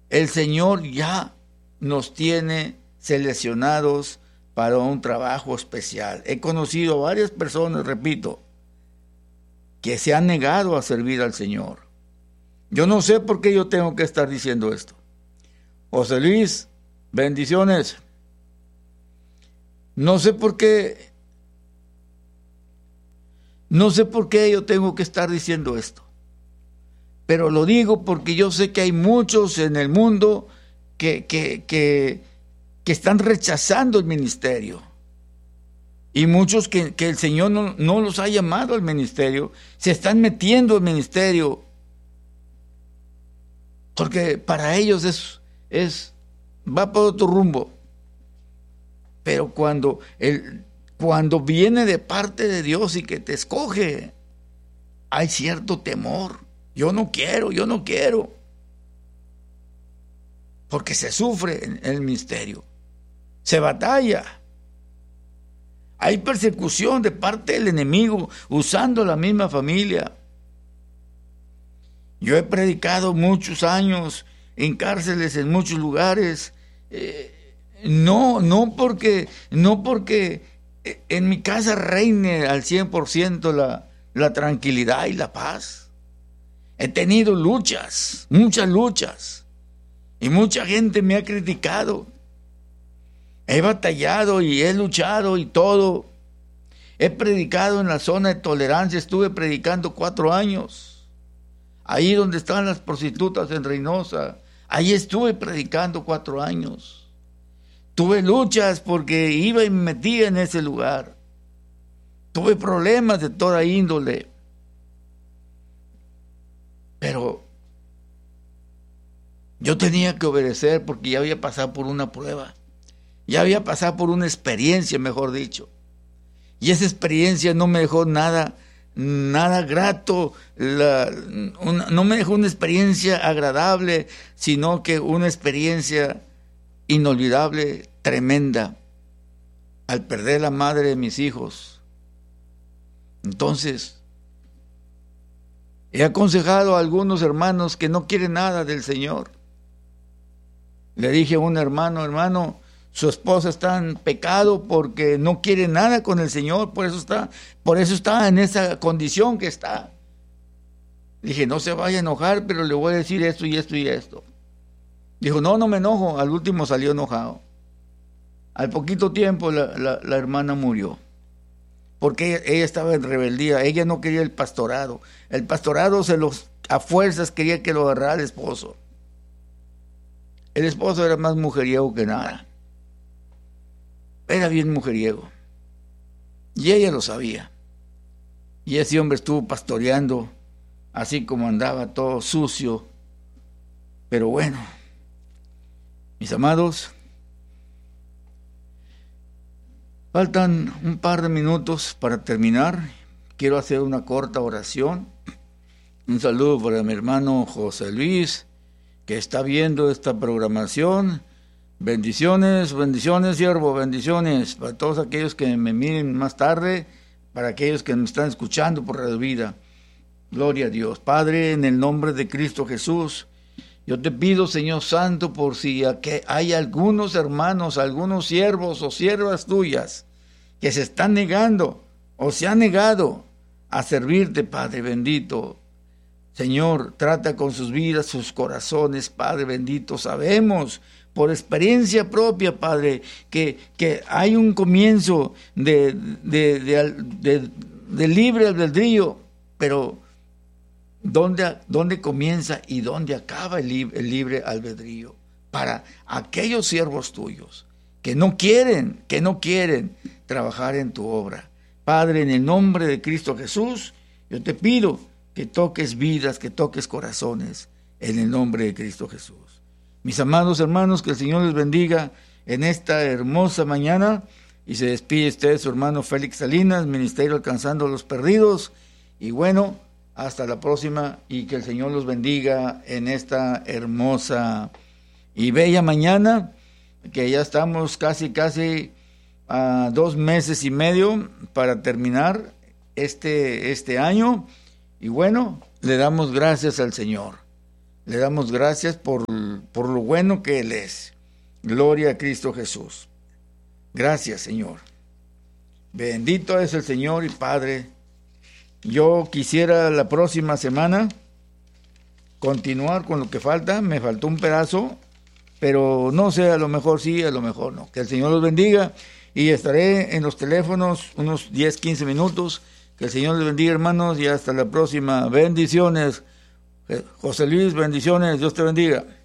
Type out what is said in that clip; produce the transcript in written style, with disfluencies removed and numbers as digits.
El Señor ya nos tiene seleccionados para un trabajo especial. He conocido a varias personas, repito, que se han negado a servir al Señor. Yo no sé por qué yo tengo que estar diciendo esto. José Luis, bendiciones. No sé por qué yo tengo que estar diciendo esto. Pero lo digo porque yo sé que hay muchos en el mundo que están rechazando el ministerio. Y muchos que el Señor no los ha llamado al ministerio, se están metiendo al ministerio. Porque para ellos va por otro rumbo. Pero cuando viene de parte de Dios y que te escoge, hay cierto temor. Yo no quiero. Porque se sufre en el ministerio. Se batalla. Hay persecución de parte del enemigo usando la misma familia. Yo he predicado muchos años en cárceles, en muchos lugares. No porque en mi casa reine al 100% la tranquilidad y la paz. He tenido luchas, muchas luchas, y mucha gente me ha criticado. He batallado y he luchado y todo. He predicado en la zona de tolerancia, estuve predicando 4 años. Ahí donde están las prostitutas en Reynosa, ahí estuve predicando 4 años. Tuve luchas porque iba y me metía en ese lugar. Tuve problemas de toda índole. Pero yo tenía que obedecer porque ya había pasado por una prueba. Ya había pasado por una experiencia, mejor dicho. Y esa experiencia no me dejó nada grato, no me dejó una experiencia agradable, sino que una experiencia inolvidable, tremenda, al perder la madre de mis hijos. Entonces, he aconsejado a algunos hermanos que no quieren nada del Señor. Le dije a un hermano, su esposa está en pecado porque no quiere nada con el Señor, por eso está en esa condición que está. Dije, no se vaya a enojar, pero le voy a decir esto y esto y esto. Dijo, no me enojo. Al último salió enojado. Al poquito tiempo la hermana murió, porque ella estaba en rebeldía. Ella no quería el pastorado. El pastorado a fuerzas quería que lo agarrara el esposo. El esposo era más mujeriego que nada. Era bien mujeriego. Y ella lo sabía. Y ese hombre estuvo pastoreando, así como andaba todo sucio. Pero bueno, mis amados, faltan un par de minutos para terminar. Quiero hacer una corta oración. Un saludo para mi hermano José Luis, que está viendo esta programación. Bendiciones, siervo, bendiciones para todos aquellos que me miren más tarde, para aquellos que me están escuchando por Radio Vida. Gloria a Dios. Padre, en el nombre de Cristo Jesús, yo te pido, Señor Santo, por si hay algunos hermanos, algunos siervos o siervas tuyas que se están negando o se han negado a servirte, Padre bendito. Señor, trata con sus vidas, sus corazones, Padre bendito. Sabemos por experiencia propia, Padre, que hay un comienzo de libre albedrío, pero ¿dónde comienza y dónde acaba el libre albedrío? Para aquellos siervos tuyos que no quieren trabajar en tu obra. Padre, en el nombre de Cristo Jesús, yo te pido que toques vidas, que toques corazones, en el nombre de Cristo Jesús. Mis amados hermanos, que el Señor les bendiga en esta hermosa mañana, y se despide usted su hermano Félix Salinas, Ministerio Alcanzando a los Perdidos, y bueno, hasta la próxima, y que el Señor los bendiga en esta hermosa y bella mañana, que ya estamos casi a 2 meses y medio para terminar este año, y bueno, le damos gracias al Señor. Le damos gracias por lo bueno que Él es. Gloria a Cristo Jesús. Gracias, Señor. Bendito es el Señor y Padre. Yo quisiera la próxima semana continuar con lo que falta. Me faltó un pedazo, pero no sé, a lo mejor sí, a lo mejor no. Que el Señor los bendiga y estaré en los teléfonos unos 10, 15 minutos. Que el Señor les bendiga, hermanos, y hasta la próxima. Bendiciones. José Luis, bendiciones. Dios te bendiga.